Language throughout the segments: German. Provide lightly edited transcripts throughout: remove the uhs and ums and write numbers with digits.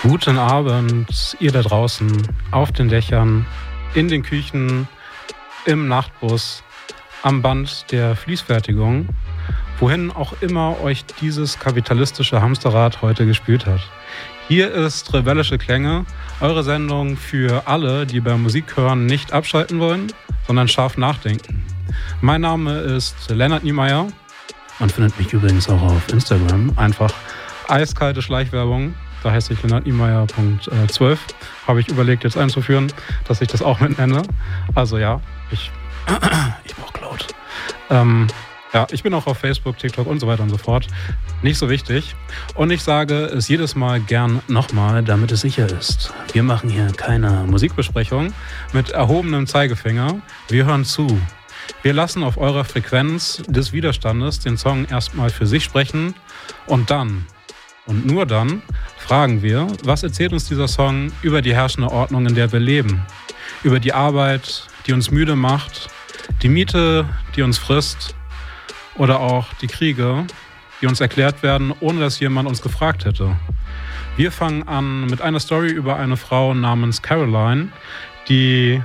Guten Abend, ihr da draußen, auf den Dächern, in den Küchen, im Nachtbus, am Band der Fließfertigung, wohin auch immer euch dieses kapitalistische Hamsterrad heute gespült hat. Hier ist Rebellische Klänge, eure Sendung für alle, die beim Musikhören nicht abschalten wollen, sondern scharf nachdenken. Mein Name ist Lennart Niemeyer. Man findet mich übrigens auch auf Instagram. Einfach eiskalte Schleichwerbung. Da heißt ich lennartniemeyer.12. Habe ich überlegt jetzt einzuführen, dass ich das auch mit nenne. Also ja, ich brauche Cloud. Ich bin auch auf Facebook, TikTok und so weiter und so fort. Nicht so wichtig. Und ich sage es jedes Mal gern nochmal, damit es sicher ist. Wir machen hier keine Musikbesprechung mit erhobenem Zeigefinger. Wir hören zu. Wir lassen auf eurer Frequenz des Widerstandes den Song erstmal für sich sprechen und dann, und nur dann, fragen wir, was erzählt uns dieser Song über die herrschende Ordnung, in der wir leben? Über die Arbeit, die uns müde macht, die Miete, die uns frisst oder auch die Kriege, die uns erklärt werden, ohne dass jemand uns gefragt hätte. Wir fangen an mit einer Story über eine Frau namens Caroline, die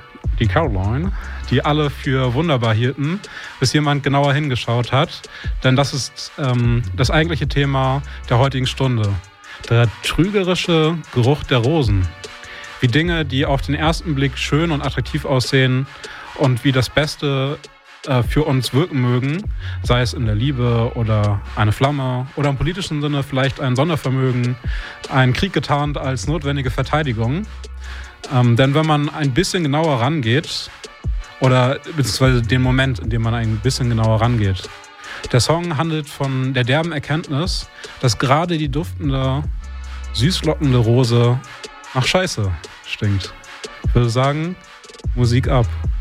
alle für wunderbar hielten, bis jemand genauer hingeschaut hat. Denn das ist das eigentliche Thema der heutigen Stunde. Der trügerische Geruch der Rosen. Wie Dinge, die auf den ersten Blick schön und attraktiv aussehen und wie das Beste für uns wirken mögen, sei es in der Liebe oder eine Flamme oder im politischen Sinne vielleicht ein Sondervermögen, ein Krieg getarnt als notwendige Verteidigung. Denn wenn man ein bisschen genauer rangeht, oder beziehungsweise den Moment, in dem man ein bisschen genauer rangeht, der Song handelt von der derben Erkenntnis, dass gerade die duftende, süßlockende Rose nach Scheiße stinkt. Ich würde sagen, Musik ab.